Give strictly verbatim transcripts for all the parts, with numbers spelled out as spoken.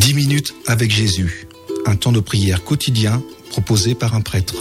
dix minutes avec Jésus, un temps de prière quotidien proposé par un prêtre.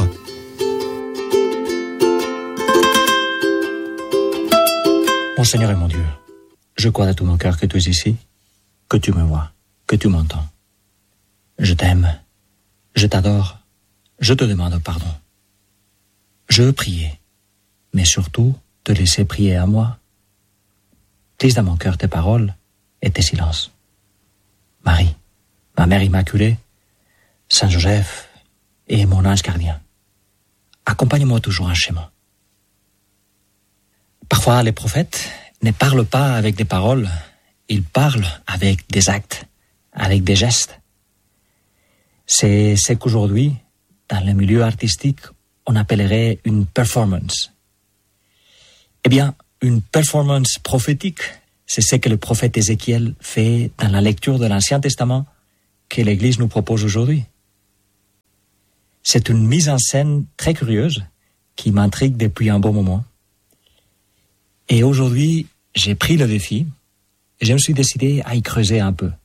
Mon Seigneur et mon Dieu, je crois de tout mon cœur que tu es ici, que tu me vois, que tu m'entends. Je t'aime, je t'adore, je te demande pardon. Je veux prier, mais surtout te laisser prier à moi. Glisse dans mon cœur tes paroles et tes silences. Marie, ma mère immaculée, Saint Joseph et mon ange gardien, accompagne-moi toujours en chemin. Parfois, les prophètes ne parlent pas avec des paroles, ils parlent avec des actes, avec des gestes. C'est ce qu'aujourd'hui, dans le milieu artistique, on appellerait une performance. Eh bien, une performance prophétique, c'est ce que le prophète Ézéchiel fait dans la lecture de l'Ancien Testament que l'Église nous propose aujourd'hui. C'est une mise en scène très curieuse qui m'intrigue depuis un bon moment. Et aujourd'hui, j'ai pris le défi et je me suis décidé à y creuser un peu.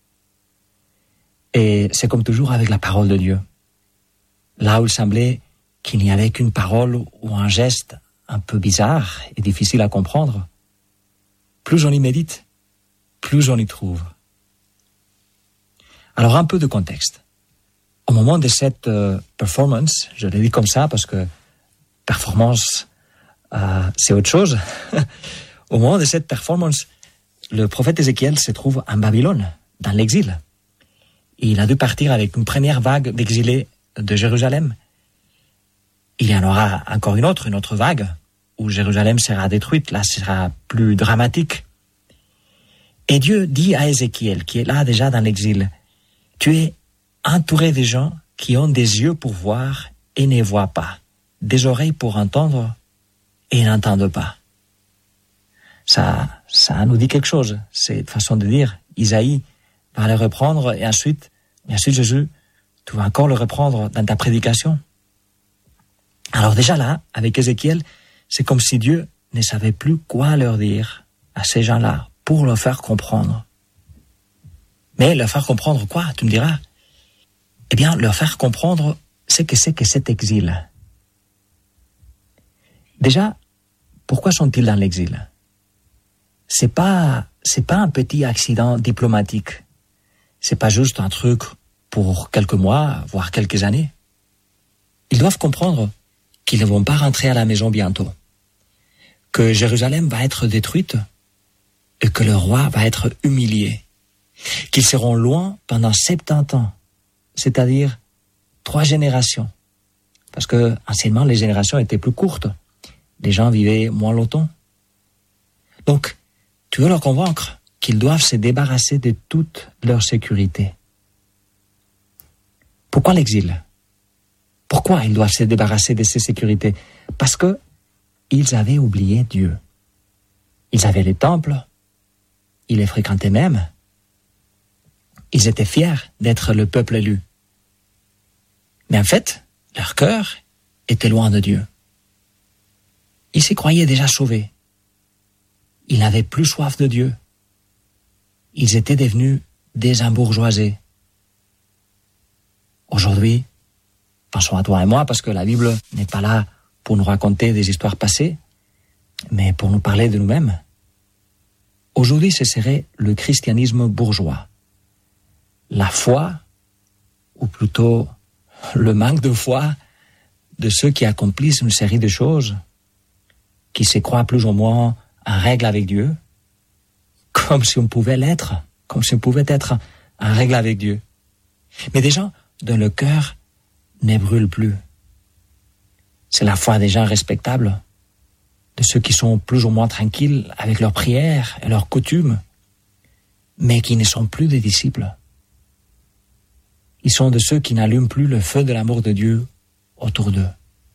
Et c'est comme toujours avec la parole de Dieu. Là où il semblait qu'il n'y avait qu'une parole ou un geste un peu bizarre et difficile à comprendre, plus on y médite, plus on y trouve. Alors un peu de contexte. Au moment de cette euh, performance, je le dis comme ça parce que performance, euh, c'est autre chose. Au moment de cette performance, le prophète Ézéchiel se trouve en Babylone, dans l'exil. Il a dû partir avec une première vague d'exilés de Jérusalem. Il y en aura encore une autre, une autre vague, où Jérusalem sera détruite. Là, ce sera plus dramatique. Et Dieu dit à Ézéchiel, qui est là déjà dans l'exil, « Tu es entouré de gens qui ont des yeux pour voir et ne voient pas, des oreilles pour entendre et n'entendent pas. » Ça, ça nous dit quelque chose, cette façon de dire. Isaïe va le reprendre et ensuite, et ensuite Jésus, tu vas encore le reprendre dans ta prédication. Alors déjà là, avec Ézéchiel, c'est comme si Dieu ne savait plus quoi leur dire à ces gens-là pour leur faire comprendre. Mais leur faire comprendre quoi, tu me diras? Eh bien, leur faire comprendre ce que c'est que cet exil. Déjà, pourquoi sont-ils dans l'exil? C'est pas, c'est pas un petit accident diplomatique. C'est pas juste un truc pour quelques mois, voire quelques années. Ils doivent comprendre qu'ils ne vont pas rentrer à la maison bientôt, que Jérusalem va être détruite et que le roi va être humilié, qu'ils seront loin pendant soixante-dix ans, c'est-à-dire trois générations, parce que anciennement les générations étaient plus courtes, les gens vivaient moins longtemps. Donc, tu veux leur convaincre qu'ils doivent se débarrasser de toute leur sécurité. Pourquoi l'exil? Pourquoi ils doivent se débarrasser de ces sécurités? Parce que ils avaient oublié Dieu. Ils avaient les temples, ils les fréquentaient même. Ils étaient fiers d'être le peuple élu. Mais en fait, leur cœur était loin de Dieu. Ils s'y croyaient déjà sauvés. Ils n'avaient plus soif de Dieu. Ils étaient devenus des embourgeoisés. Aujourd'hui, pensons à toi et moi, parce que la Bible n'est pas là pour nous raconter des histoires passées, mais pour nous parler de nous-mêmes. Aujourd'hui, ce serait le christianisme bourgeois. La foi, ou plutôt le manque de foi de ceux qui accomplissent une série de choses, qui se croient plus ou moins en règle avec Dieu, comme si on pouvait l'être, comme si on pouvait être en règle avec Dieu. Mais des gens dont le cœur ne brûle plus. C'est la foi des gens respectables, de ceux qui sont plus ou moins tranquilles avec leurs prières et leurs coutumes, mais qui ne sont plus des disciples. Ils sont de ceux qui n'allument plus le feu de l'amour de Dieu autour d'eux.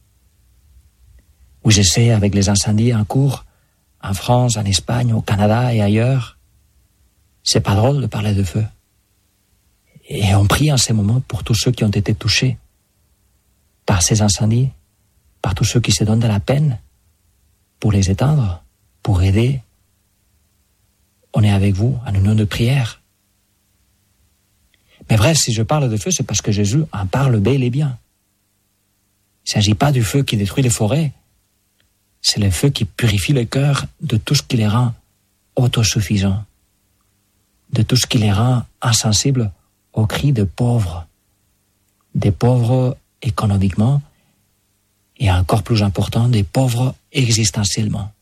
Oui, je sais, avec les incendies en cours, en France, en Espagne, au Canada et ailleurs, c'est pas drôle de parler de feu. Et on prie en ces moments pour tous ceux qui ont été touchés par ces incendies, par tous ceux qui se donnent de la peine pour les éteindre, pour aider. On est avec vous en union de prière. Mais bref, si je parle de feu, c'est parce que Jésus en parle bel et bien. Il ne s'agit pas du feu qui détruit les forêts. C'est le feu qui purifie le cœur de tout ce qui les rend autosuffisants, de tout ce qui les rend insensibles aux cris de pauvres, des pauvres économiquement et encore plus important, des pauvres existentiellement.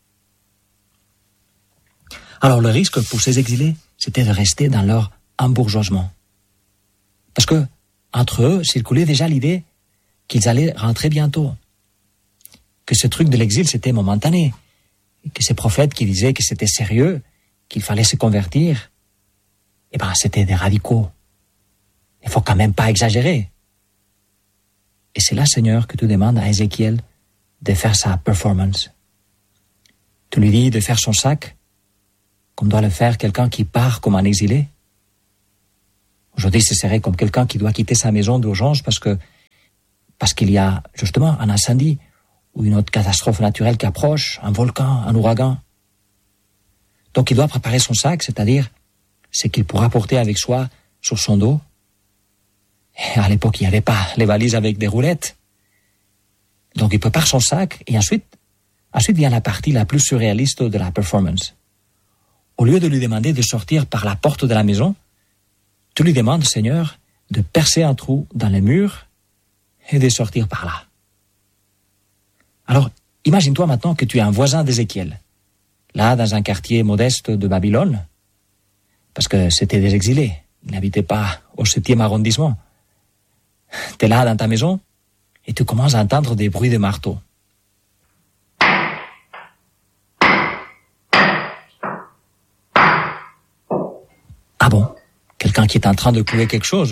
Alors le risque pour ces exilés, c'était de rester dans leur embourgeoisement. Parce que entre eux circulait déjà l'idée qu'ils allaient rentrer bientôt, que ce truc de l'exil c'était momentané, que ces prophètes qui disaient que c'était sérieux, qu'il fallait se convertir, eh ben c'était des radicaux. Il faut quand même pas exagérer. Et c'est là, Seigneur, que tu demandes à Ézéchiel de faire sa performance. Tu lui dis de faire son sac, comme doit le faire quelqu'un qui part comme un exilé. Aujourd'hui, ce serait comme quelqu'un qui doit quitter sa maison d'urgence parce que parce qu'il y a justement un incendie ou une autre catastrophe naturelle qui approche, un volcan, un ouragan. Donc il doit préparer son sac, c'est-à-dire ce qu'il pourra porter avec soi sur son dos. Et à l'époque, il n'y avait pas les valises avec des roulettes. Donc il prépare son sac et ensuite, ensuite vient la partie la plus surréaliste de la performance. Au lieu de lui demander de sortir par la porte de la maison, tu lui demandes, Seigneur, de percer un trou dans les murs et de sortir par là. Alors, imagine-toi maintenant que tu es un voisin d'Ézéchiel, là dans un quartier modeste de Babylone, parce que c'était des exilés, ils n'habitaient pas au septième arrondissement. Tu es là dans ta maison et tu commences à entendre des bruits de marteau. Ah bon? Quelqu'un qui est en train de clouer quelque chose.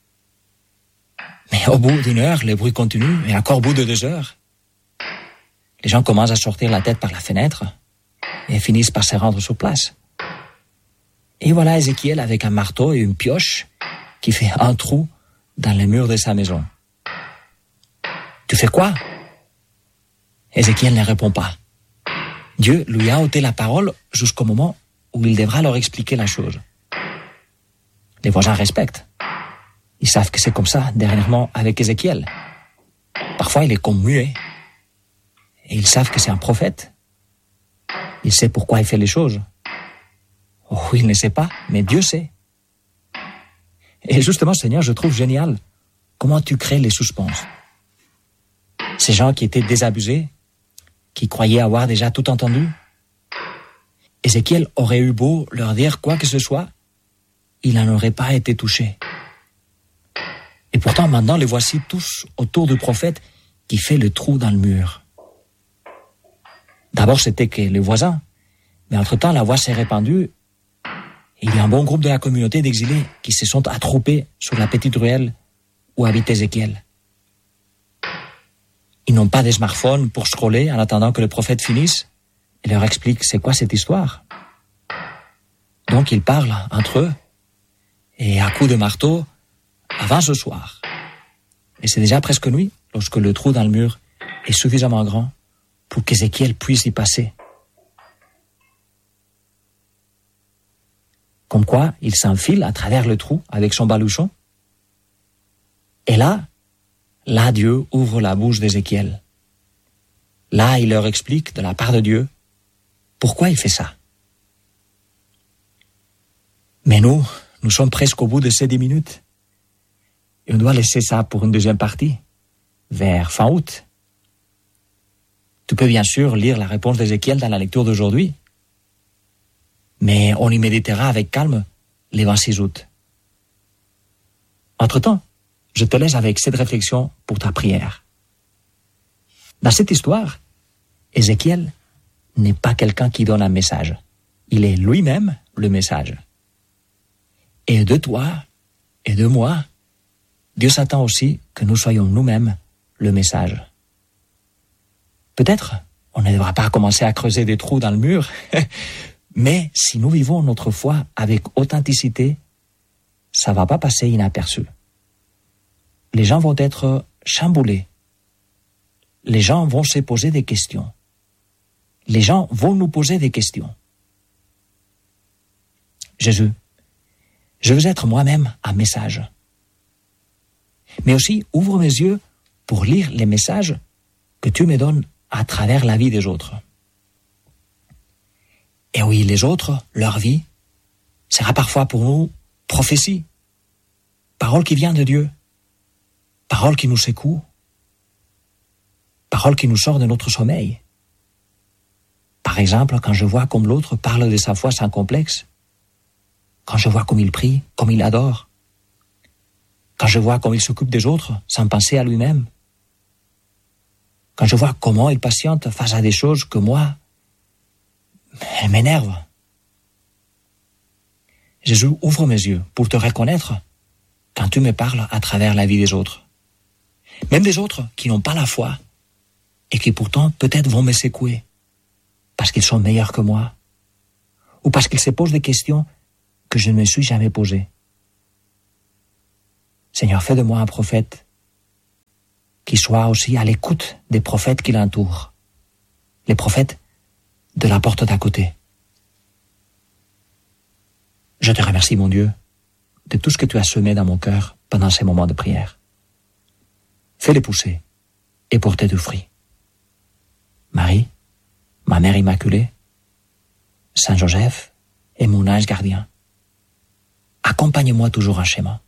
Mais au bout d'une heure, les bruits continuent et encore au bout de deux heures, les gens commencent à sortir la tête par la fenêtre et finissent par se rendre sur place. Et voilà Ézéchiel avec un marteau et une pioche qui fait un trou dans les murs de sa maison. Tu fais quoi? Ézéchiel ne répond pas. Dieu lui a ôté la parole jusqu'au moment où il devra leur expliquer la chose. Les voisins respectent. Ils savent que c'est comme ça, dernièrement, avec Ézéchiel. Parfois, il est comme muet. Et ils savent que c'est un prophète. Il sait pourquoi il fait les choses. Oh, il ne sait pas, mais Dieu sait. Et justement, Seigneur, je trouve génial comment tu crées les suspens. Ces gens qui étaient désabusés, qui croyaient avoir déjà tout entendu, Ézéchiel aurait eu beau leur dire quoi que ce soit, il n'en aurait pas été touché. Et pourtant, maintenant, les voici tous autour du prophète qui fait le trou dans le mur. D'abord, c'était que les voisins, mais entre-temps, la voix s'est répandue. Il y a un bon groupe de la communauté d'exilés qui se sont attroupés sur la petite ruelle où habite Ézéchiel. Ils n'ont pas de smartphone pour scroller en attendant que le prophète finisse et leur explique c'est quoi cette histoire. Donc ils parlent entre eux et à coups de marteau avant ce soir. Et c'est déjà presque nuit lorsque le trou dans le mur est suffisamment grand pour qu'Ézéchiel puisse y passer. Comme quoi, il s'enfile à travers le trou avec son baluchon. Et là, là, Dieu ouvre la bouche d'Ézéchiel. Là, il leur explique de la part de Dieu pourquoi il fait ça. Mais nous, nous sommes presque au bout de ces dix minutes. Et on doit laisser ça pour une deuxième partie, vers fin août. Tu peux bien sûr lire la réponse d'Ézéchiel dans la lecture d'aujourd'hui, mais on y méditera avec calme les vingt-six août. Entre-temps, je te laisse avec cette réflexion pour ta prière. Dans cette histoire, Ézéchiel n'est pas quelqu'un qui donne un message. Il est lui-même le message. Et de toi et de moi, Dieu s'attend aussi que nous soyons nous-mêmes le message. Peut-être, on ne devra pas commencer à creuser des trous dans le mur, mais si nous vivons notre foi avec authenticité, ça ne va pas passer inaperçu. Les gens vont être chamboulés. Les gens vont se poser des questions. Les gens vont nous poser des questions. Jésus, je veux être moi-même un message Mais aussi, ouvre mes yeux pour lire les messages que tu me donnes à travers la vie des autres. Et oui, les autres, leur vie, sera parfois pour nous prophétie, parole qui vient de Dieu, parole qui nous secoue, parole qui nous sort de notre sommeil. Par exemple, quand je vois comme l'autre parle de sa foi sans complexe, quand je vois comme il prie, comme il adore, quand je vois comme il s'occupe des autres sans penser à lui-même, quand je vois comment il patiente face à des choses que moi, elles m'énervent. Jésus, ouvre mes yeux pour te reconnaître quand tu me parles à travers la vie des autres. Même des autres qui n'ont pas la foi et qui pourtant peut-être vont me secouer parce qu'ils sont meilleurs que moi ou parce qu'ils se posent des questions que je ne me suis jamais posées. Seigneur, fais de moi un prophète qui soit aussi à l'écoute des prophètes qui l'entourent, les prophètes de la porte d'à côté. Je te remercie, mon Dieu, de tout ce que tu as semé dans mon cœur pendant ces moments de prière. Fais-les pousser et porter du fruit. Marie, ma mère immaculée, Saint Joseph et mon ange gardien, accompagne-moi toujours en chemin.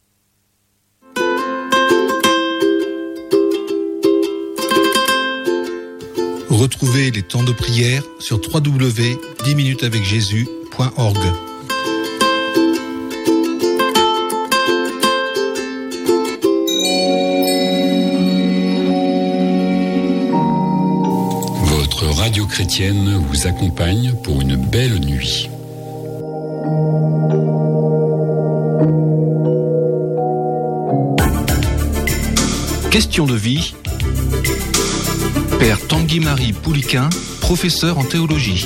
Retrouvez les temps de prière sur w w w point dix minutes avec jésus point org. Votre radio chrétienne vous accompagne pour une belle nuit. Question de vie. Père Tanguy-Marie Pouliquin, professeur en théologie.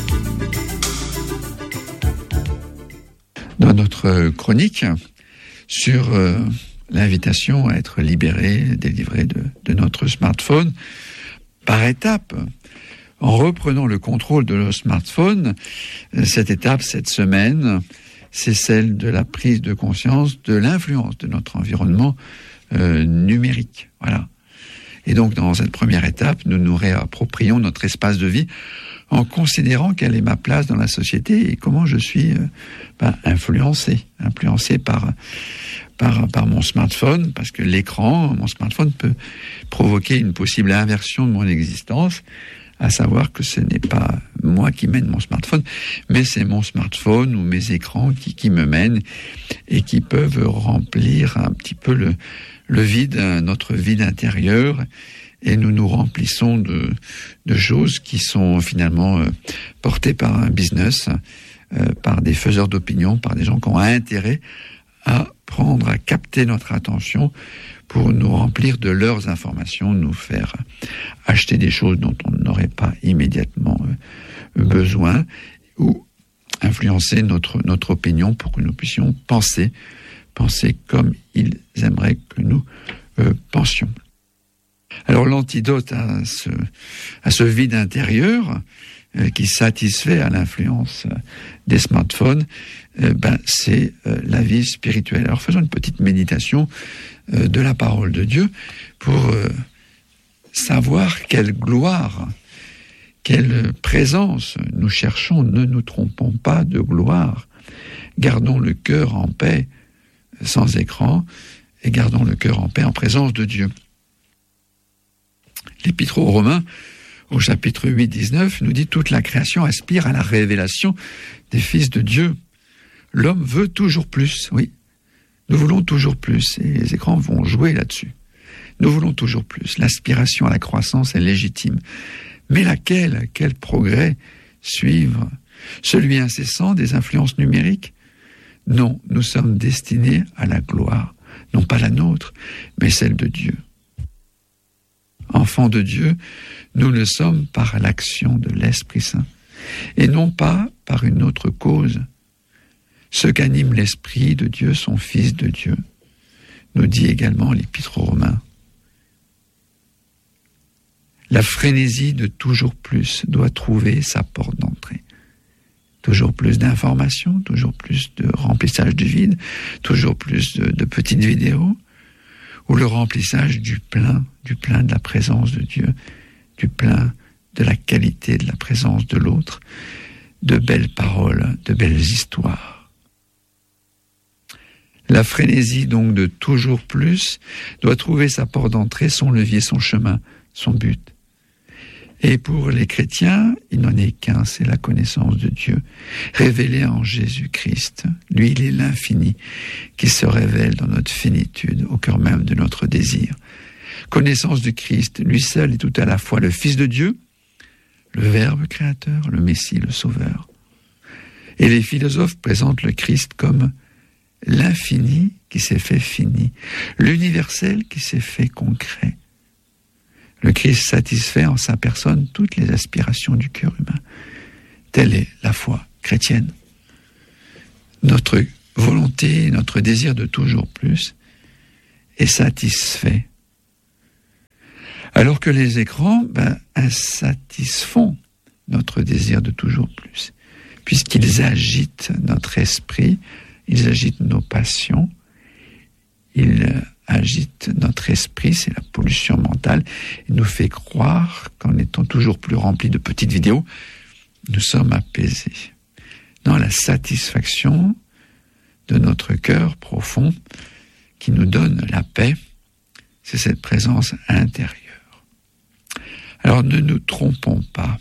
Dans notre chronique sur euh, l'invitation à être libéré, délivré de, de notre smartphone, par étapes, en reprenant le contrôle de notre smartphone, cette étape, cette semaine, c'est celle de la prise de conscience de l'influence de notre environnement euh, numérique. Voilà. Et donc, dans cette première étape, nous nous réapproprions notre espace de vie en considérant quelle est ma place dans la société et comment je suis euh, ben, influencé, influencé par, par, par mon smartphone, parce que l'écran, mon smartphone peut provoquer une possible inversion de mon existence, à savoir que ce n'est pas moi qui mène mon smartphone, mais c'est mon smartphone ou mes écrans qui, qui me mènent et qui peuvent remplir un petit peu le le vide, notre vide intérieur, et nous nous remplissons de, de choses qui sont finalement euh, portées par un business, euh, par des faiseurs d'opinion, par des gens qui ont intérêt à prendre, à capter notre attention pour nous remplir de leurs informations, nous faire acheter des choses dont on n'aurait pas immédiatement euh, besoin, ou influencer notre, notre opinion pour que nous puissions penser penser comme ils aimeraient que nous euh, pensions. Alors l'antidote à ce, à ce vide intérieur euh, qui satisfait à l'influence euh, des smartphones, euh, ben, c'est euh, la vie spirituelle. Alors faisons une petite méditation euh, de la parole de Dieu pour euh, savoir quelle gloire, quelle présence nous cherchons. Ne nous trompons pas de gloire. Gardons le cœur en paix, sans écran, et gardons le cœur en paix en présence de Dieu. L'Épître aux Romains, au chapitre huit, dix-neuf, nous dit « Toute la création aspire à la révélation des fils de Dieu. L'homme veut toujours plus. » Oui, nous voulons toujours plus, et les écrans vont jouer là-dessus. Nous voulons toujours plus. L'aspiration à la croissance est légitime. Mais laquelle, quel progrès suivre? Celui incessant des influences numériques? Non, nous sommes destinés à la gloire, non pas la nôtre, mais celle de Dieu. Enfants de Dieu, nous le sommes par l'action de l'Esprit Saint, et non pas par une autre cause. Ceux qu'anime l'Esprit de Dieu sont fils de Dieu, nous dit également l'Épître aux Romains. La frénésie de toujours plus doit trouver sa porte d'entrée. Toujours plus d'informations, toujours plus de remplissage du vide, toujours plus de, de petites vidéos, ou le remplissage du plein, du plein de la présence de Dieu, du plein de la qualité de la présence de l'autre, de belles paroles, de belles histoires. La frénésie donc de toujours plus doit trouver sa porte d'entrée, son levier, son chemin, son but. Et pour les chrétiens, il n'en est qu'un, c'est la connaissance de Dieu, révélée en Jésus-Christ. Lui, il est l'infini, qui se révèle dans notre finitude, au cœur même de notre désir. Connaissance du Christ, lui seul est tout à la fois le Fils de Dieu, le Verbe créateur, le Messie, le Sauveur. Et les philosophes présentent le Christ comme l'infini qui s'est fait fini, l'universel qui s'est fait concret. Le Christ satisfait en sa personne toutes les aspirations du cœur humain. Telle est la foi chrétienne. Notre volonté, notre désir de toujours plus est satisfait. Alors que les écrans ben, insatisfont notre désir de toujours plus, puisqu'ils agitent notre esprit, ils agitent nos passions, ils agite notre esprit, c'est la pollution mentale, et nous fait croire qu'en étant toujours plus remplis de petites vidéos, nous sommes apaisés. Non, la satisfaction de notre cœur profond qui nous donne la paix, c'est cette présence intérieure. Alors ne nous trompons pas.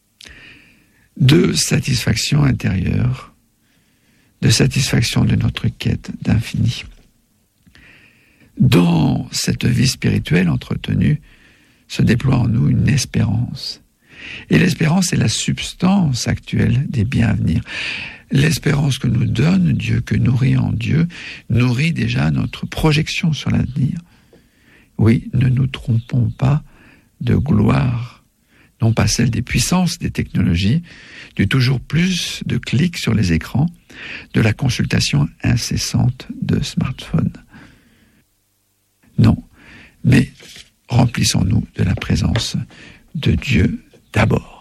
De satisfaction intérieure, de satisfaction de notre quête d'infini. Dans cette vie spirituelle entretenue, se déploie en nous une espérance. Et l'espérance est la substance actuelle des biens à venir. L'espérance que nous donne Dieu, que nourrit en Dieu, nourrit déjà notre projection sur l'avenir. Oui, ne nous trompons pas de gloire, non pas celle des puissances des technologies, du toujours plus de clics sur les écrans, de la consultation incessante de smartphones. Non, mais remplissons-nous de la présence de Dieu d'abord.